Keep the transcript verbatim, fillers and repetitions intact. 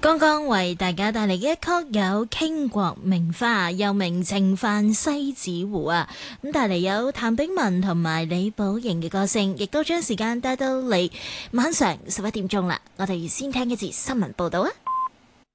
剛剛為大家帶嚟嘅一曲有傾國名花，又名情泛西子湖啊，咁帶嚟有譚炳文同埋李寶瑩嘅歌聲，亦都將時間帶到嚟晚上十一點鐘啦。我哋先聽一節新聞報道啊。